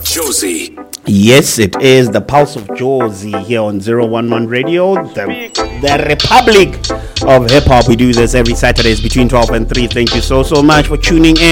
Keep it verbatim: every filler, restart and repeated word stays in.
Jozi. Yes, it is the Pulse of Jozi here on zero one one Radio, the, the Republic of Hip Hop. We do this every Saturdays between twelve and three. Thank you so, so much for tuning in.